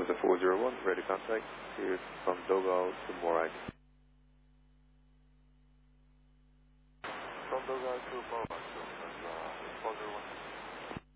Delta 401, ready contact, here from Dogal to Morai. From Dogal to Morai, so that's 401.